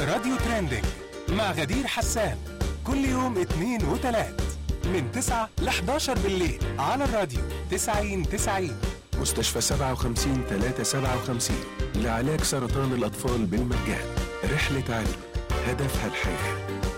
راديو ترندنج مع غدير حسان كل يوم 2 و3 من 9 ل 11 بالليل على الراديو 90 مستشفى 57 لعلاج سرطان الأطفال بالمجان. رحلة علم هدفها الحياة.